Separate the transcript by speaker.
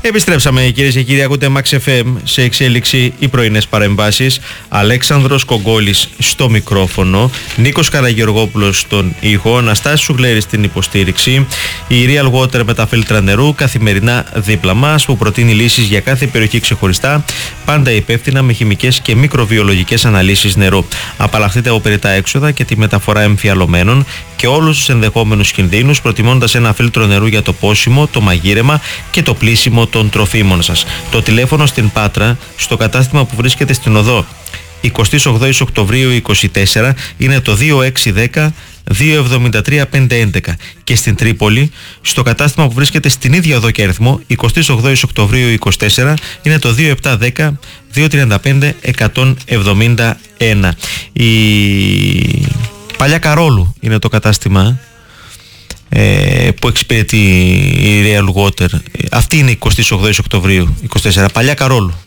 Speaker 1: Επιστρέψαμε κυρίες και κύριοι, ακούτε Max FM, σε εξέλιξη οι πρωινές παρεμβάσεις. Αλέξανδρος Κογκόλης στο μικρόφωνο, Νίκος Καραγεωργόπουλος στον ήχο, Αναστάσης Σουγλέρης στην υποστήριξη, η Real Water με τα φίλτρα νερού καθημερινά δίπλα μας, που προτείνει λύσεις για κάθε περιοχή ξεχωριστά, πάντα υπεύθυνα με χημικές και μικροβιολογικές αναλύσεις νερού. Απαλλαχτείτε από περιττά έξοδα και τη μεταφορά εμφιαλωμένων και όλους τους ενδεχόμενους κινδύνους, προτιμώντας ένα φίλτρο νερού για το πόσιμο, το μαγείρεμα και το πλύσιμο των τροφίμων σας. Το τηλέφωνο στην Πάτρα, στο κατάστημα που βρίσκεται στην οδό 28 Οκτωβρίου 24, είναι το 2610 273 511, και στην Τρίπολη, στο κατάστημα που βρίσκεται στην ίδια οδό και αριθμό 28 Οκτωβρίου 24, είναι το 2710 235 171. Η Παλιά Καρόλου είναι το κατάστημα που εξυπηρετεί η Real Water. Αυτή είναι 28 Οκτωβρίου 24, Παλιά Καρόλου.